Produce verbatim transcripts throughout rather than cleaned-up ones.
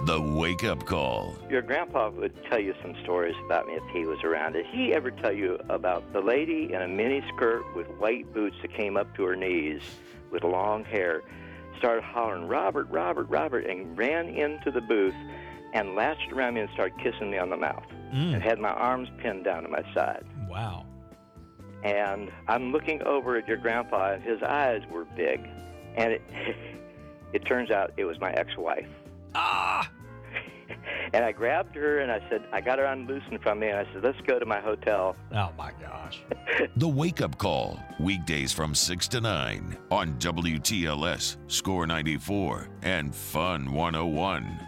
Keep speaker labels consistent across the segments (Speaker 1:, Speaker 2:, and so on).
Speaker 1: The Wake Up Call.
Speaker 2: Your grandpa would tell you some stories about me if he was around. Did he ever tell you about the lady in a mini skirt with white boots that came up to her knees with long hair, started hollering, Robert, Robert, Robert, and ran into the booth and latched around me and started kissing me on the mouth mm. and had my arms pinned down to my side.
Speaker 3: Wow.
Speaker 2: And I'm looking over at your grandpa, and his eyes were big. And it, it turns out it was my ex-wife.
Speaker 3: Ah!
Speaker 2: And I grabbed her, and I said, I got her unloosened from me, and I said, let's go to my hotel.
Speaker 3: Oh, my gosh.
Speaker 1: The Wake Up Call, weekdays from six to nine on W T L S, Score ninety-four, and Fun one oh one.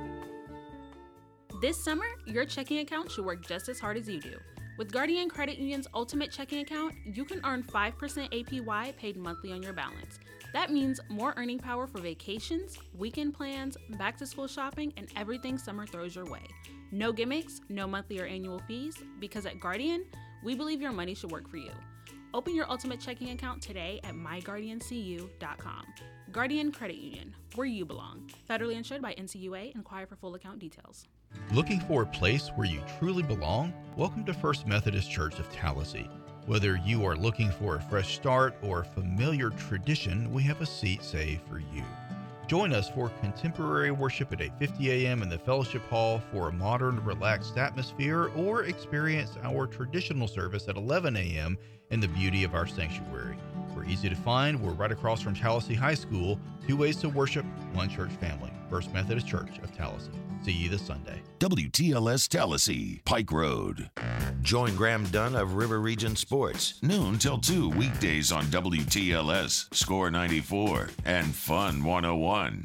Speaker 4: This summer, your checking account should work just as hard as you do. With Guardian Credit Union's Ultimate Checking Account, you can earn five percent A P Y paid monthly on your balance. That means more earning power for vacations, weekend plans, back-to-school shopping, and everything summer throws your way. No gimmicks, no monthly or annual fees, because at Guardian, we believe your money should work for you. Open your Ultimate Checking Account today at my guardian c u dot com. Guardian Credit Union, where you belong. Federally insured by N C U A. Inquire for full account details.
Speaker 5: Looking for a place where you truly belong? Welcome to First Methodist Church of Tallahassee. Whether you are looking for a fresh start or a familiar tradition, we have a seat saved for you. Join us for contemporary worship at eight fifty a.m. in the Fellowship Hall for a modern, relaxed atmosphere, or experience our traditional service at eleven a.m. in the beauty of our sanctuary. We're easy to find. We're right across from Tallahassee High School. Two ways to worship, one church family. First Methodist Church of Tallahassee. See you this Sunday.
Speaker 1: W T L S Tallahassee, Pike Road. Join Graham Dunn of River Region Sports, noon till two weekdays on W T L S, Score ninety-four, and Fun one oh one.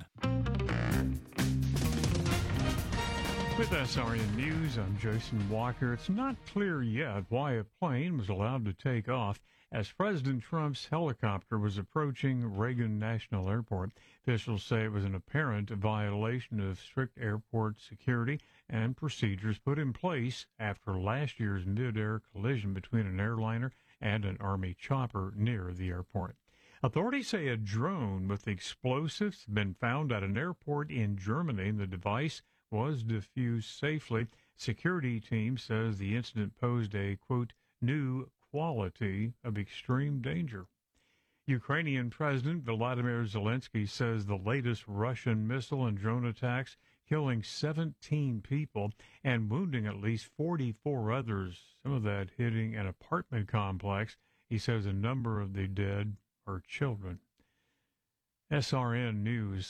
Speaker 6: With S R N News, I'm Jason Walker. It's not clear yet why a plane was allowed to take off as President Trump's helicopter was approaching Reagan National Airport. Officials say it was an apparent violation of strict airport security and procedures put in place after last year's mid-air collision between an airliner and an Army chopper near the airport. Authorities say a drone with explosives had been found at an airport in Germany, and the device was diffused safely. Security team says the incident posed a, quote, new quality of extreme danger. Ukrainian President Volodymyr Zelensky says the latest Russian missile and drone attacks killing seventeen people and wounding at least forty-four others, some of that hitting an apartment complex. He says a number of the dead are children. S R N News.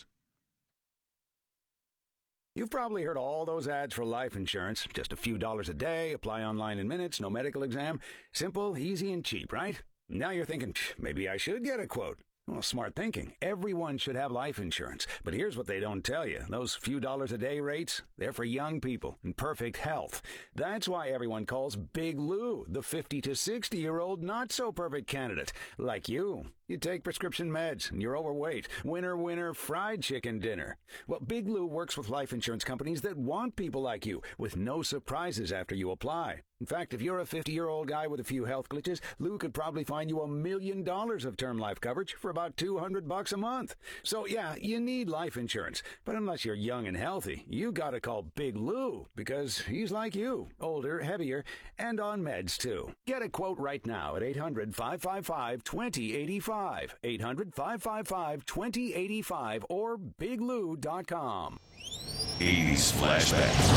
Speaker 7: You've probably heard all those ads for life insurance. Just a few dollars a day, apply online in minutes, no medical exam. Simple, easy, and cheap, right? Now you're thinking, maybe I should get a quote. Well, smart thinking. Everyone should have life insurance. But here's what they don't tell you. Those few dollars a day rates, they're for young people in perfect health. That's why everyone calls Big Lou the fifty to sixty-year-old not-so-perfect candidate. Like you. You take prescription meds, and you're overweight. Winner, winner, fried chicken dinner. Well, Big Lou works with life insurance companies that want people like you, with no surprises after you apply. In fact, if you're a fifty-year-old guy with a few health glitches, Lou could probably find you a million dollars of term life coverage for about two hundred bucks a month. So, yeah, you need life insurance. But unless you're young and healthy, you gotta call Big Lou, because he's like you, older, heavier, and on meds, too. Get a quote right now at eight hundred, five five five, two zero eight five. eight hundred, five five five, two zero eight five or big lou dot com.
Speaker 1: eighties flashback.